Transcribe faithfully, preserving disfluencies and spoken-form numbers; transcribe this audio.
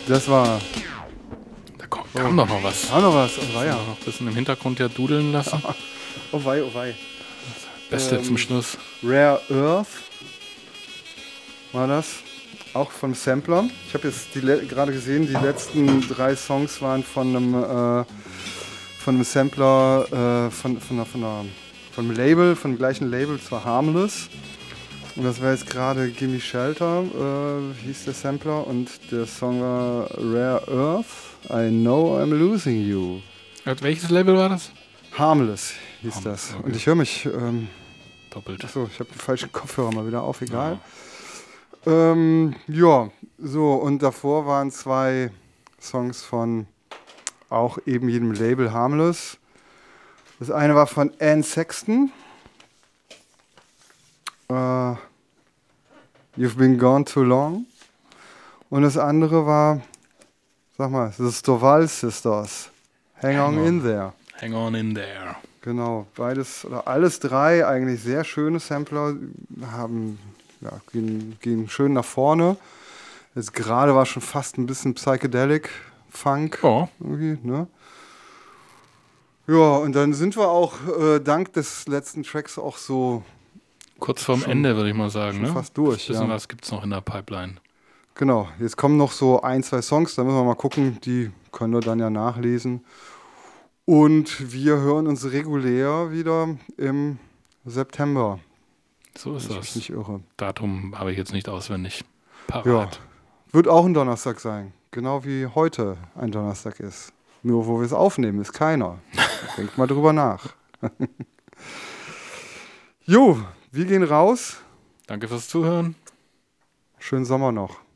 Das war... Da kam, kam oh. doch noch was. Kam noch was, oh weia. Noch ein bisschen im Hintergrund ja dudeln lassen. Oh wei, oh wei. Beste ähm, zum Schluss. Rare Earth war das. Auch von Sampler. Ich habe jetzt le- gerade gesehen, die letzten drei Songs waren von einem, äh, von einem Sampler, äh, von, von, einer, von, einer, von einem Label, von dem gleichen Label, zwar Harmless. Und das war jetzt gerade Gimme Shelter, äh, hieß der Sampler. Und der Song war Rare Earth, I Know I'm Losing You. Und welches Label war das? Harmless hieß Harmless, das. okay. Und ich höre mich... Ähm, doppelt. Achso, ich habe den falschen Kopfhörer mal wieder auf, egal. Ja. Ähm, ja, so, und davor waren zwei Songs von auch eben jedem Label Harmless. Das eine war von Anne Sexton. Uh, You've Been Gone Too Long. Und das andere war, sag mal, The Stovall Sisters. Hang, Hang on, on in there. Hang on in there. Genau, beides oder alles drei eigentlich sehr schöne Sampler, haben, ja, gehen, gehen schön nach vorne. Jetzt gerade war schon fast ein bisschen Psychedelic Funk. Oh. Irgendwie, ne? Ja, und dann sind wir auch äh, dank des letzten Tracks auch so kurz vorm schon, Ende, würde ich mal sagen. Ne? Fast durch. Ein bisschen ja. was gibt es noch in der Pipeline. Genau, jetzt kommen noch so ein, zwei Songs, da müssen wir mal gucken, die können wir dann ja nachlesen. Und wir hören uns regulär wieder im September. So ist das. Ich nicht irre. Datum habe ich jetzt nicht auswendig parat. Ja, wird auch ein Donnerstag sein. Genau wie heute ein Donnerstag ist. Nur wo wir es aufnehmen, ist keiner. Denkt mal drüber nach. Jo, wir gehen raus. Danke fürs Zuhören. Schönen Sommer noch.